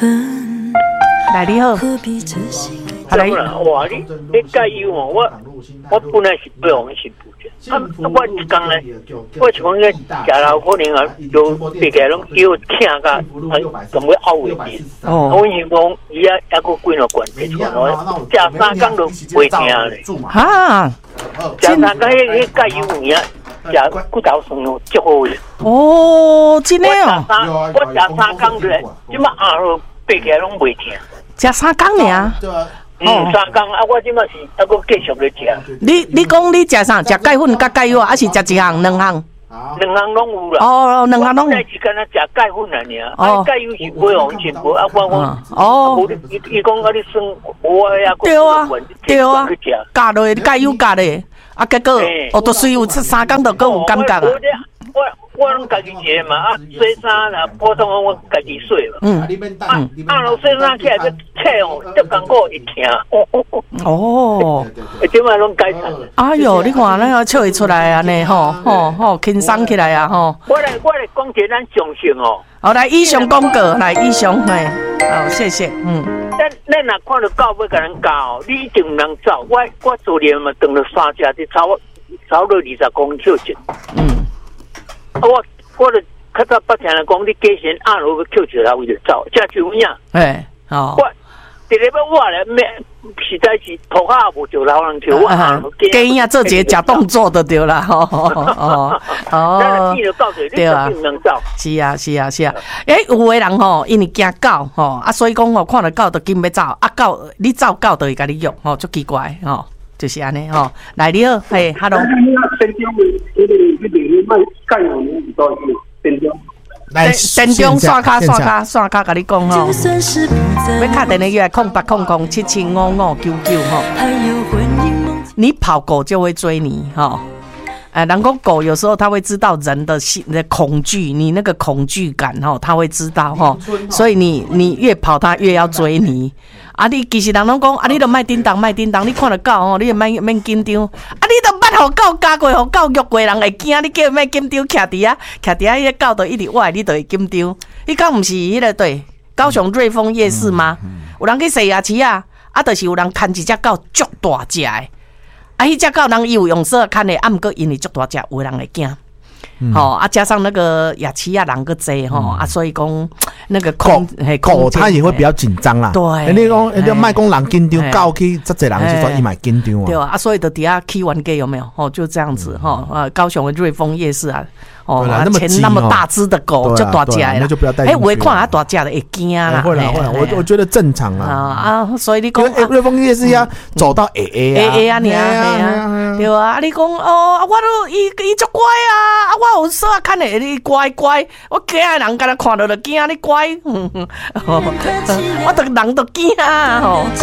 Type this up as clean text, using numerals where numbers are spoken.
来你好， 来，哇，你介意哦？我本来是不用是不的，我一讲呢，我是讲个食老可能啊，就别个拢叫请个，咁会拗回去。我是讲伊啊，一个几多关系出来，食三工都袂听咧。 哈， 食三工迄介有名，食骨头酸哦，足好嘅。 哦，真的哦。 我食三工咧，即马下落别个拢袂听。 食三工尔。 三工啊！我即马是还佫继续咧食。 你讲你食啥？食钙粉甲钙药，还是食一项两项？ 两项拢有啦。 哦，两项拢有。 我是干那食钙粉啊，尔。钙油是不用钱无啊，我哦。 伊讲啊，你算我呀， 对啊，加落钙油加咧，啊，结果都随有三工就佫有感觉啊。 我拢家己洗嘛，啊，洗衫啦，普通我家己洗嘛。落洗衫起来个切哦，足艰苦一听。 哦， 即摆拢改善。 哎哟，你看那个笑会出来安尼吼，轻松起来啊吼。 我来讲一咱常识哦。 好，来以上广告，来以上嘿，好，谢谢， 咱若看到狗要甲咱教，你一定毋通走。我昨天嘛等了3只，就差了20公尺近。我就较早捌听人讲，你加先按落去扣一下位就走，这就有影。 好。 我直直要我咧，实在是头下无就老人跳，我按落加影做一个假动作就对啦，哦。 对啊， 是啊。有的人吼，因为惊狗吼，所以讲吼，看到狗就紧要走，狗你走狗就会甲你约，吼，足奇怪吼，就是安尼吼。来你好，嘿 ，hello。来，电中刷卡，甲你讲吼，要打电话约0800775599吼。你跑狗就会追你吼。人讲狗有时候它会知道人的恐惧，你那个恐惧感吼，它会知道吼，所以你越跑它越要追你。你其实人拢讲你就莫叮当，你看到狗吼，你就免紧张。你就捌互狗加过，互狗虐过，人会惊，你叫莫紧张，徛伫迄个狗就一直歪，你就会紧张。你讲毋是迄个对？高雄瑞丰夜市吗？有人去洗牙齿啊，就是有人牵一只狗足大只的。迄只狗人伊有用手牵的，毋过因为足大只，有人会惊。加上那个牙齿人个济吼，所以讲那个狗它也会比较紧张啦。 对， 你讲卖讲人紧张，狗去这济人就说伊买紧张啊。 对啊，所以就底下起完鸡有没有？就这样子高雄的瑞丰夜市啊。牵那么大只的狗就大只啦， 那就不要带。 我看它大只的会惊啦。 会啦，我觉得正常啦。 所以你讲瑞丰夜市要走到 AA 啊，对啊，你讲我都伊足乖啊，我有手看的你乖，我惊的人敢若看到就惊，你乖，我人都惊啊吼。